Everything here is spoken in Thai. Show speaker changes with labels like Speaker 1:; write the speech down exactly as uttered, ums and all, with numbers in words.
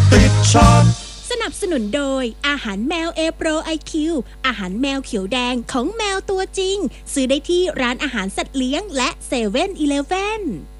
Speaker 1: ติดช็อป
Speaker 2: สนับสนุนโดยอาหารแมว A Pro ไอ คิว อาหารแมวเขียวแดงของแมวตัวจริงซื้อได้ที่ร้านอาหารสัตว์เลี้ยงและเซเว่นอีเลฟเว่น